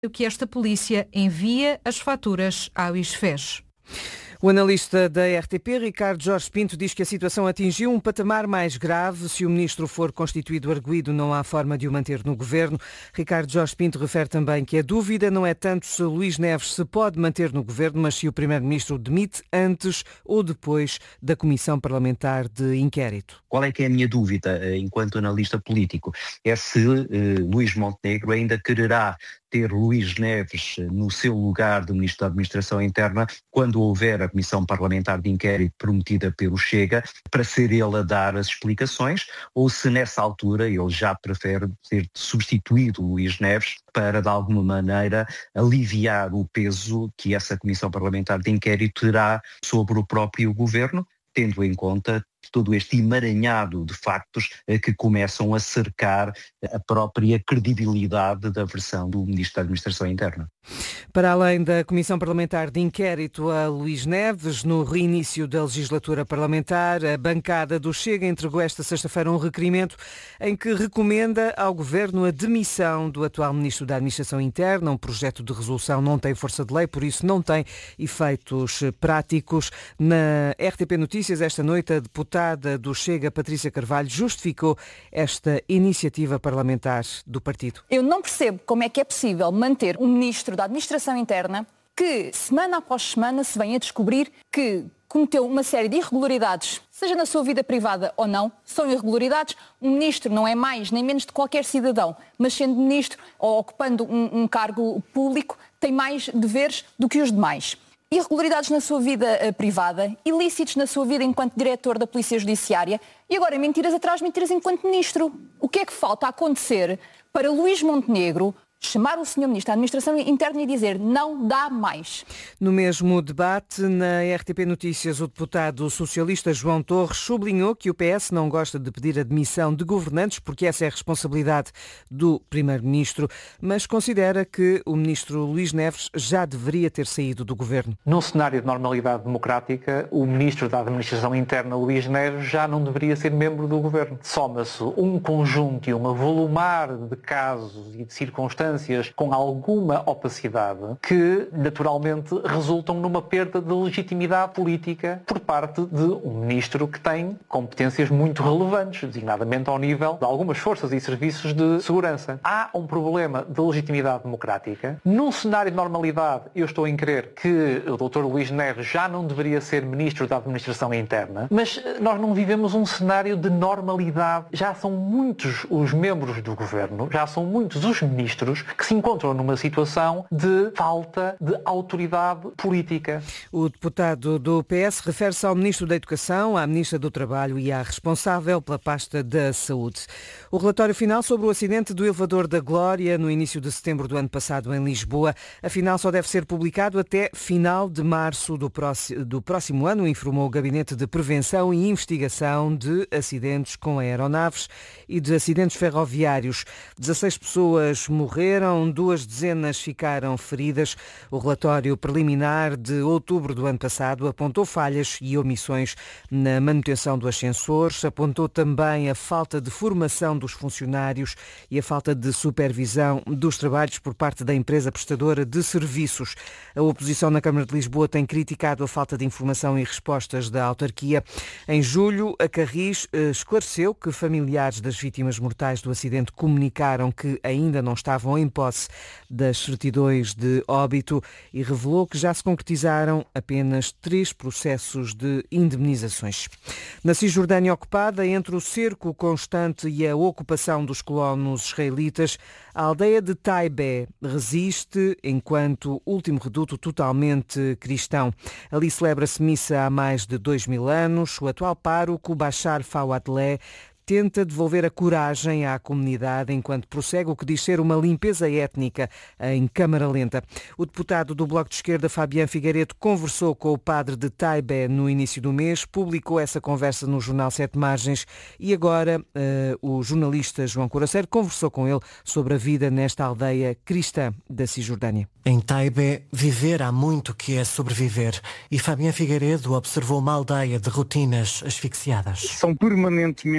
que esta polícia envia as faturas ao ISFES. O analista da RTP, Ricardo Jorge Pinto, diz que a situação atingiu um patamar mais grave. Se o ministro for constituído arguido, não há forma de o manter no governo. Ricardo Jorge Pinto refere também que a dúvida não é tanto se Luís Neves se pode manter no governo, mas se o primeiro-ministro demite antes ou depois da comissão parlamentar de inquérito. Qual é que é a minha dúvida enquanto analista político? É se Luís Montenegro ainda quererá ter Luís Neves no seu lugar de Ministro da Administração Interna quando houver a Comissão Parlamentar de Inquérito prometida pelo Chega, para ser ele a dar as explicações, ou se nessa altura ele já prefere ter substituído Luís Neves para, de alguma maneira, aliviar o peso que essa Comissão Parlamentar de Inquérito terá sobre o próprio Governo, tendo em conta todo este emaranhado de factos que começam a cercar a própria credibilidade da versão do Ministro da Administração Interna. Para além da Comissão Parlamentar de Inquérito a Luís Neves, no reinício da legislatura parlamentar, a bancada do Chega entregou esta sexta-feira um requerimento em que recomenda ao Governo a demissão do atual Ministro da Administração Interna. Um projeto de resolução não tem força de lei, por isso não tem efeitos práticos. Na RTP Notícias, esta noite, a deputada do Chega, Patrícia Carvalho, justificou esta iniciativa parlamentar do partido. Eu não percebo como é que é possível manter um Ministro da Administração Interna que, semana após semana, se vem a descobrir que cometeu uma série de irregularidades, seja na sua vida privada ou não, são irregularidades. Um ministro não é mais nem menos de qualquer cidadão, mas sendo ministro ou ocupando um cargo público, tem mais deveres do que os demais. Irregularidades na sua vida privada, ilícitos na sua vida enquanto diretor da Polícia Judiciária e agora mentiras atrás de mentiras enquanto ministro. O que é que falta acontecer para Luís Montenegro chamar o Sr. Ministro da Administração Interna e dizer não dá mais? No mesmo debate, na RTP Notícias, o deputado socialista João Torres sublinhou que o PS não gosta de pedir a demissão de governantes porque essa é a responsabilidade do Primeiro-Ministro, mas considera que o Ministro Luís Neves já deveria ter saído do governo. Num cenário de normalidade democrática, o Ministro da Administração Interna, Luís Neves, já não deveria ser membro do governo. Soma-se um conjunto e um avolumar de casos e de circunstâncias com alguma opacidade que, naturalmente, resultam numa perda de legitimidade política por parte de um ministro que tem competências muito relevantes, designadamente ao nível de algumas forças e serviços de segurança. Há um problema de legitimidade democrática. Num cenário de normalidade, eu estou em crer que o Dr. Luís Neves já não deveria ser Ministro da Administração Interna, mas nós não vivemos um cenário de normalidade. Já são muitos os membros do governo, já são muitos os ministros que se encontram numa situação de falta de autoridade política. O deputado do PS refere-se ao Ministro da Educação, à Ministra do Trabalho e à responsável pela pasta da Saúde. O relatório final sobre o acidente do elevador da Glória no início de setembro do ano passado em Lisboa, afinal só deve ser publicado até final de março do próximo ano, informou o Gabinete de Prevenção e Investigação de Acidentes com Aeronaves e de Acidentes Ferroviários. 16 pessoas morreram, 2 dezenas ficaram feridas. O relatório preliminar de outubro do ano passado apontou falhas e omissões na manutenção dos ascensores, apontou também a falta de formação dos funcionários e a falta de supervisão dos trabalhos por parte da empresa prestadora de serviços. A oposição na Câmara de Lisboa tem criticado a falta de informação e respostas da autarquia. Em julho, a Carris esclareceu que familiares das vítimas mortais do acidente comunicaram que ainda não estavam em posse das certidões de óbito e revelou que já se concretizaram apenas 3 processos de indemnizações. Na Cisjordânia ocupada, entre o cerco constante e a ocupação dos colonos israelitas, a aldeia de Taibé resiste enquanto último reduto totalmente cristão. Ali celebra-se missa há mais de 2000 anos. O atual pároco, Bashar Fawadleh, tenta devolver a coragem à comunidade enquanto prossegue o que diz ser uma limpeza étnica em câmara lenta. O deputado do Bloco de Esquerda, Fabián Figueiredo, conversou com o padre de Taibé no início do mês, publicou essa conversa no jornal Sete Margens e agora o jornalista João Coraceiro conversou com ele sobre a vida nesta aldeia cristã da Cisjordânia. Em Taibé, viver há muito que é sobreviver e Fabián Figueiredo observou uma aldeia de rotinas asfixiadas. São permanentemente ocupadas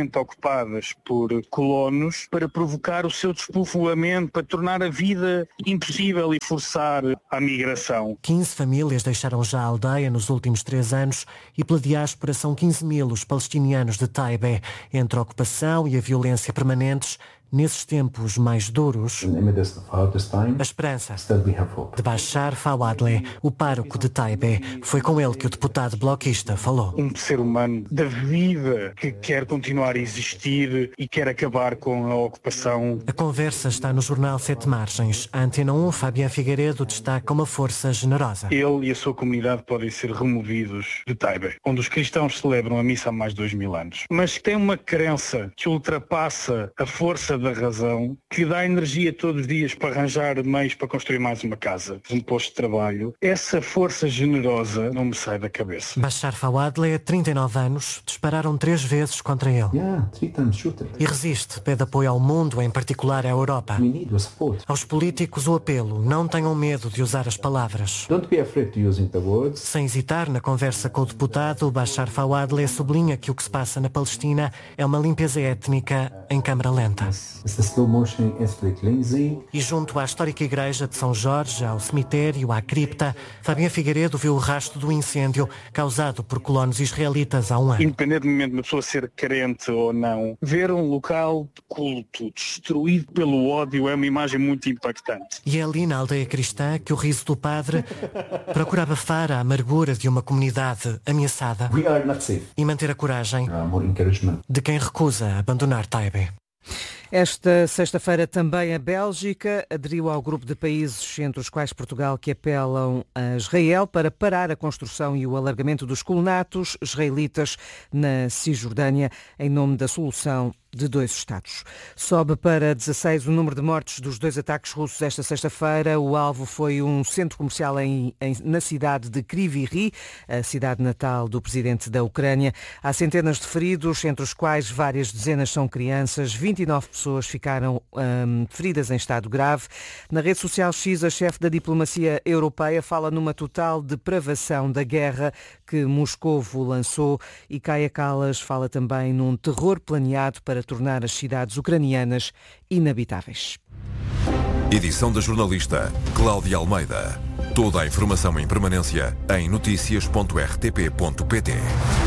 ocupadas por colonos para provocar o seu despovoamento, para tornar a vida impossível e forçar a migração. 15 famílias deixaram já a aldeia nos últimos 3 anos e pela diáspora são 15.000 os palestinianos de Taibe. Entre a ocupação e a violência permanentes, nesses tempos mais duros, a esperança de Bashar Fawadleh, o pároco de Taibe, foi com ele que o deputado bloquista falou. Um ser humano da vida que quer continuar a existir e quer acabar com a ocupação. A conversa está no jornal Sete Margens. A Antena 1, Fabián Figueiredo, destaca uma força generosa. Ele e a sua comunidade podem ser removidos de Taibe, onde os cristãos celebram a missa há mais de 2000 anos. Mas tem uma crença que ultrapassa a força da razão, que dá energia todos os dias para arranjar meios para construir mais uma casa, um posto de trabalho. Essa força generosa não me sai da cabeça. Bashar Fawadleh, 39 anos, dispararam 3 vezes contra ele. E resiste, pede apoio ao mundo, em particular à Europa. Aos políticos o apelo, não tenham medo de usar as palavras. Sem hesitar, na conversa com o deputado, Bashar Fawadleh sublinha que o que se passa na Palestina é uma limpeza étnica em câmara lenta. E junto à histórica igreja de São Jorge, ao cemitério, à cripta, Fabián Figueiredo viu o rastro do incêndio causado por colonos israelitas há um ano. Independentemente de uma pessoa ser crente ou não, ver um local de culto destruído pelo ódio é uma imagem muito impactante. E é ali na aldeia cristã que o riso do padre procura abafar a amargura de uma comunidade ameaçada e manter a coragem de quem recusa abandonar Taibe. Esta sexta-feira também a Bélgica aderiu ao grupo de países, entre os quais Portugal, que apelam a Israel para parar a construção e o alargamento dos colonatos israelitas na Cisjordânia em nome da solução de 2 Estados. Sobe para 16 o número de mortes dos 2 ataques russos esta sexta-feira. O alvo foi um centro comercial na cidade de Kryvyi Rih, a cidade natal do presidente da Ucrânia. Há centenas de feridos, entre os quais várias dezenas são crianças. 29 pessoas ficaram feridas em estado grave. Na rede social X, a chefe da diplomacia europeia fala numa total depravação da guerra que Moscovo lançou, e Kaja Kallas fala também num terror planeado para tornar as cidades ucranianas inabitáveis. Edição da jornalista Cláudia Almeida. Toda a informação em permanência em noticias.rtp.pt.